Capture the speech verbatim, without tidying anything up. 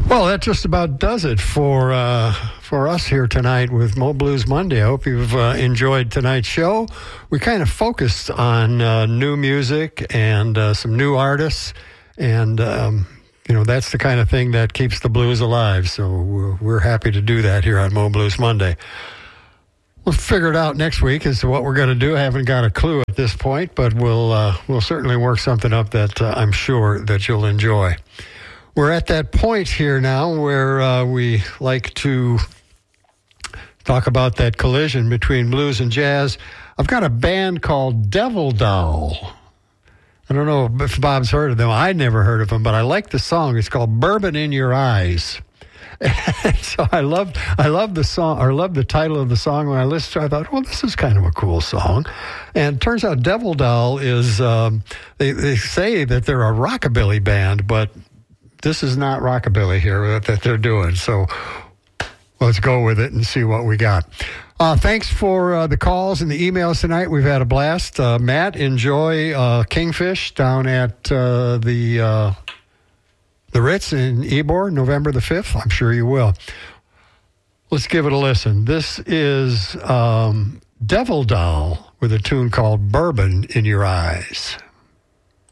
Well, that just about does it for uh, for us here tonight with Mo Blues Monday. I hope you've uh, enjoyed tonight's show. We kind of focused on uh, new music and uh, some new artists, and um, you know that's the kind of thing that keeps the blues alive. So we're, we're happy to do that here on Mo Blues Monday. We'll figure it out next week as to what we're going to do. I haven't got a clue at this point, but we'll uh, we'll certainly work something up that uh, I'm sure that you'll enjoy. We're at that point here now where uh, we like to talk about that collision between blues and jazz. I've got a band called Devil Doll. I don't know if Bob's heard of them. I never heard of them, but I like the song. It's called Bourbon in Your Eyes. And so I loved, I loved the song, or loved the title of the song. When I listened to it, I thought, well, this is kind of a cool song. And it turns out Devil Doll is, um, they, they say that they're a rockabilly band, but this is not rockabilly here that they're doing. So let's go with it and see what we got. Uh, thanks for uh, the calls and the emails tonight. We've had a blast. Uh, Matt, enjoy uh, Kingfish down at uh, the uh, the Ritz in Ybor, November the fifth. I'm sure you will. Let's give it a listen. This is um, Devil Doll with a tune called Bourbon in Your Eyes.